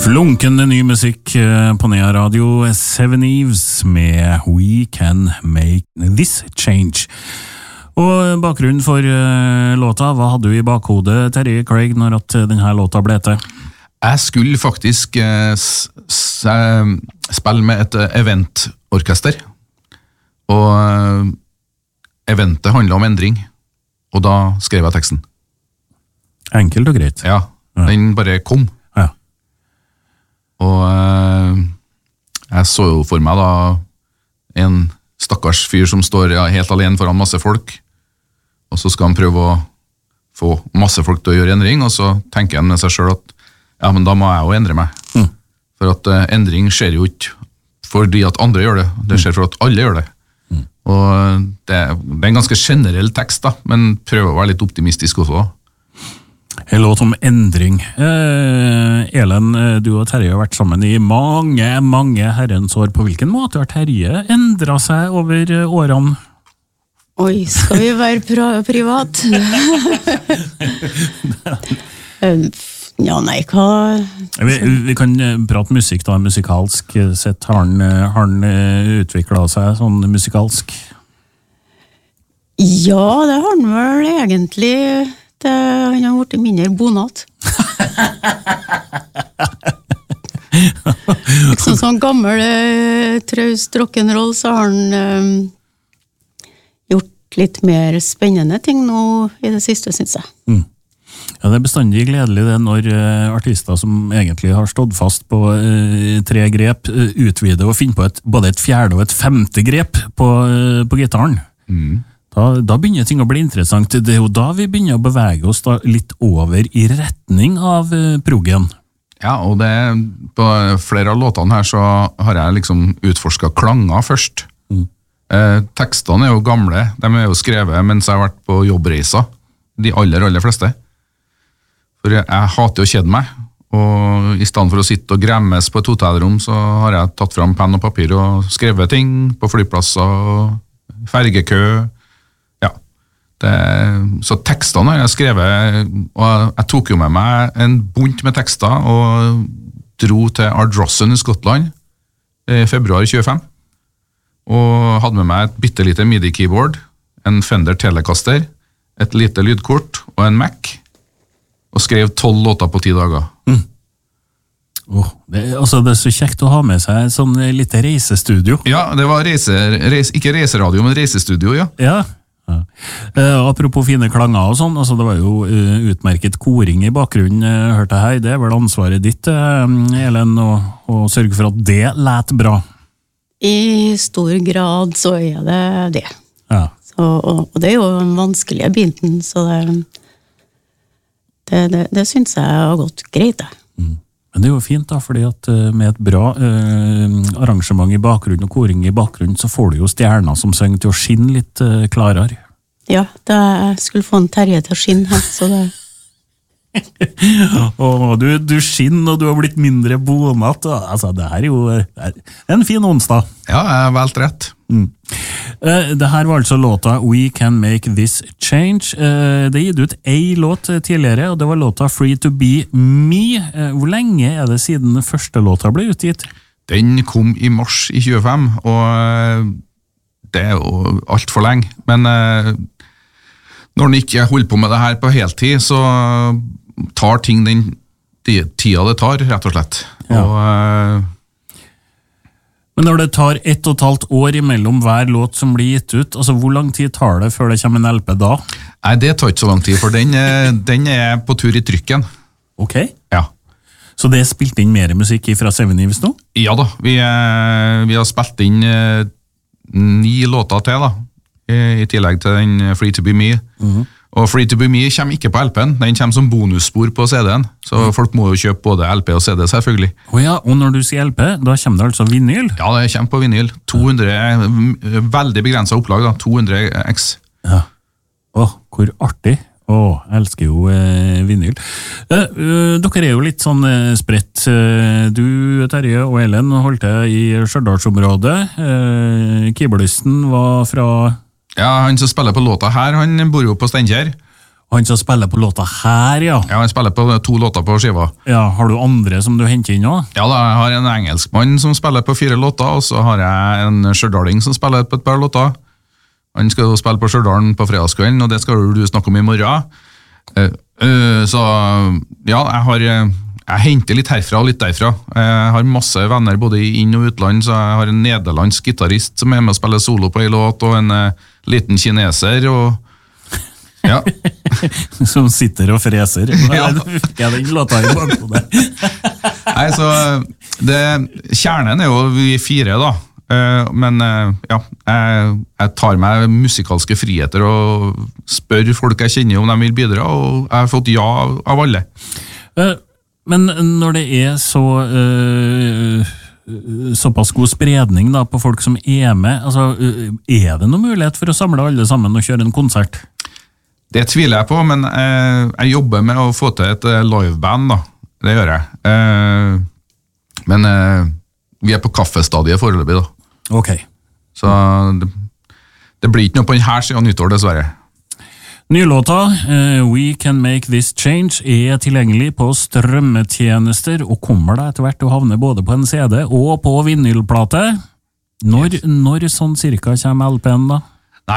Flunkende ny musikk på Nea Radio, Seven Eves med We Can Make This Change. Og bakgrunnen for låta, hva hadde du i bakhodet, Terje Craig, når at denne låta ble til? Jeg skulle faktisk spille med et eventorkester, og eventet handlet om endring, og da skrev jeg teksten. Enkelt og greit. Ja, den bare kom. Ja. Og jeg så jo for meg da en stakkars fyr som står helt alene foran masse folk, og så skal han prøve å få masse folk til å gjøre endring, og så tenker han med seg selv at ja, men da må jeg jo endre meg. For at endring skjer jo ikke fordi at andre gjør det, det skjer for at alle gjør det. Og det er en ganske generell tekst da, men prøver å være litt optimistisk også. En låt om endring. Elen, du og Terje har vært sammen i mange herrens år. På hvilken måte har Terje endret seg over årene? Oi, skal vi være privat? Ja, nei, hva... Vi kan prate musikk da, musikalsk sett. Har han utviklet seg sånn musikalsk? Ja, det har han vel egentlig... Han har vært mindre bonat. Liksom sånn gammel traust rock'n'roll, så har han gjort litt mer spennende ting nå i det siste, synes jeg. Ja, det er bestandig gledelig det når artister som egentlig har stått fast på 3 grep, utvider og finner på både et 4. og et 5. grep på gitaren. Da begynner ting å bli interessant. Det er jo da vi begynner å bevege oss da litt over i retning av proggen. Ja, og på flere av låtene her så har jeg liksom utforsket klanger først. Tekstene er jo gamle, de er jo skrevet mens jeg har vært på jobbreiser, de aller fleste. For jeg hater å kjede meg, og i stedet for å sitte og gremmes på et hotellrom, så har jeg tatt fram penn og papir og skrevet ting på flyplasser, fergekø. Så tekstene har jeg skrevet, og jeg tok jo med meg en bunt med tekster og dro til Ardrossan i Skottland i februar 25 og hadde med meg et bittelite MIDI-keyboard, en Fender Telecaster, et lite lydkort og en Mac, og skrev 12 låter på 10 dager. Det er så kjekt å ha med seg sånn lite reisestudio. Ja, det var ikke reiseradio, men reisestudio, ja. Ja. Apropos fine klanger og sånn, det var jo utmerket koring i bakgrunnen, hørte jeg her. Det er vel ansvaret ditt, Elen, å sørge for at det lät bra? I stor grad så er det. Ja. Og det er jo den vanskelige biten, så det synes jeg har gått greit, det. Men det er jo fint da, fordi at med et bra arrangement i bakgrunnen og koring i bakgrunnen, så får du jo stjerner som synger til å skinne litt klarere. Ja, jeg skulle få en Terje til å skinne her, så det... du skinner, og du har blitt mindre bonat. Det her er jo en fin onsdag. Ja, jeg har valgt rett. Det her var altså låta We Can Make This Change. Det gitt ut en låt tidligere, og det var låta Free to Be Me. Hvor lenge er det siden den første låta ble utgitt? Den kom i mars i 25, og det er jo alt for lenge. Men når den ikke holder på med det her på heltid, så tar ting den tida det tar, rett og slett. Ja. Men når det tar 1,5 år imellom hver låt som blir gitt ut, hvor lang tid tar det før det kommer en LP da? Nei, det tar ikke så lang tid, for den er på tur i trykken. Ok. Ja. Så det er spilt inn mer musikk fra Seven Eves nå? Ja da, vi har spilt inn 9 låter til da, i tillegg til den Free to Be Me. Og Free to Be Me kommer ikke på LP-en, den kommer som bonusspor på CD-en, så folk må jo kjøpe både LP og CD selvfølgelig. Ja, og når du sier LP, da kommer det altså vinyl? Ja, det kommer på vinyl. 200, veldig begrenset opplag da, 200 X. Ja. Hvor artig. Jeg elsker jo vinyl. Dere er jo litt sånn spredt. Du, Terje og Elen, holdt til i Stjørdalsområdet. Keyboardisten var fra... Ja, han som spiller på låta her, han bor jo på Steinkjer. Han som spiller på låta her, ja. Ja, jeg spiller på 2 låter på skiva. Ja, har du andre som du henter inn også? Ja da, jeg har en engelskmann som spiller på 4 låter, og så har jeg en stjørdalning som spiller på et par låter. Han skal jo spille på Stjørdalen på fredagskvelden, og det skal du snakke om i morgen. Så ja, jeg henter litt herfra og litt derfra. Jeg har masse venner både i inn- og utland, så jeg har en nederlandsk gitarist som er med og spiller solo på en låt, og en liten kineser, og ja. Som sitter og freser. Ja. Jeg den låta i bakhodet. Nei, så kjernen jo vi 4 da. Men ja, jeg tar meg musikalske friheter og spør folk jeg kjenner om de vil bidra, og jeg har fått ja av alle. Men når det såpass god spredning da, på folk som med, altså, det noen mulighet for å samle alle sammen og kjøre en konsert? Det tviler jeg på, men jeg jobber med å få til et liveband da, det gjør jeg. Men vi på kaffestadiet foreløpig da. Ok. Så det blir ikke noe på denne siden av nyttår, dessverre. Nylåta We Can Make This Change tilgjengelig på strømmetjenester og kommer da etter hvert til å havne både på en CD og på vinylplate. Når sånn cirka kommer LP-en da? Nei,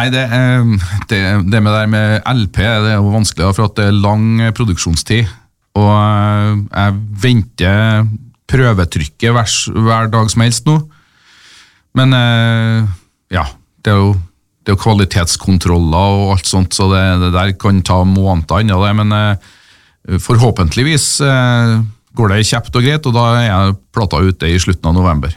det med LP det jo vanskelig for at det lang produksjonstid, og jeg venter prøvetrykket hver dag som helst nå. Men ja, det jo kvalitetskontroller og alt sånt, så det der kan ta måneder inn av det, men forhåpentligvis går det kjapt og greit, og da jeg plata ute i slutten av november.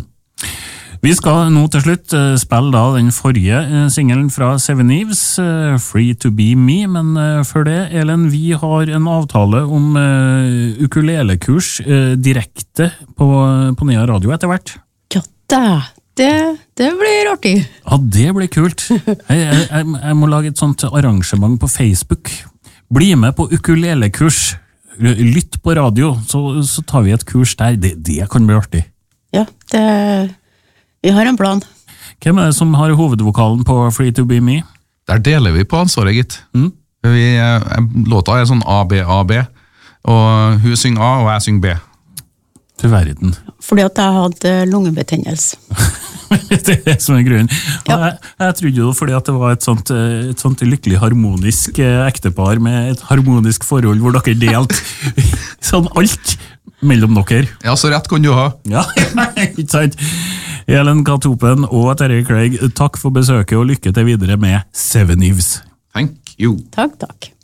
Vi skal nå til slutt spille da den forrige singelen fra Seven Eves, Free to Be Me, men før det, Elin, vi har en avtale om ukulelekurs direkte på Nea Radio etter hvert. Ja, det blir artig. Ja, det blir kult. Jeg må lage et sånt arrangement på Facebook. Bli med på ukulelekurs. Lytt på radio, så tar vi et kurs der. Det kan bli artig. Ja, vi har en plan. Hvem det som har hovedvokalen på Free to Be Me? Der deler vi på ansvaret, gitt. Låta sånn A-B-A-B, og hun synger A, og jeg synger B. Til verden. Fordi at jeg hadde lungebetennelse. Det som grunnen. Ja. Jeg trodde jo fordi at det var et sånt lykkelig harmonisk ektepar med et harmonisk forhold hvor dere delte sånn alt mellom dere. Ja, så rett kan du ha. Ja, ikke sant? Elin Katopen og Terje Craig, takk for besøket og lykke til videre med Seven Eves. Thank you. Takk.